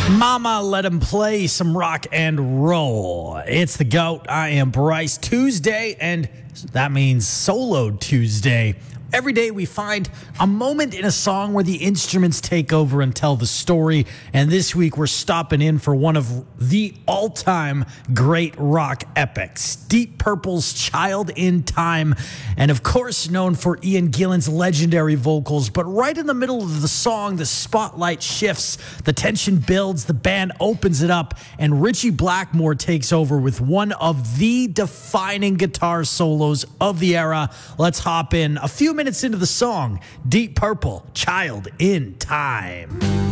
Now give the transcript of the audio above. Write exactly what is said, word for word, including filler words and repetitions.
Mama, let him play some rock and roll. It's the GOAT. I am Bryce. Tuesday, and that means Solo Tuesday. Every day we find a moment in a song where the instruments take over and tell the story. And this week we're stopping in for one of the all-time great rock epics, Deep Purple's Child in Time. And of course known for Ian Gillan's legendary vocals. But right in the middle of the song, the spotlight shifts, the tension builds, the band opens it up, and Ritchie Blackmore takes over with one of the defining guitar solos of the era. Let's hop in a few minutes into the song, Deep Purple, Child in Time.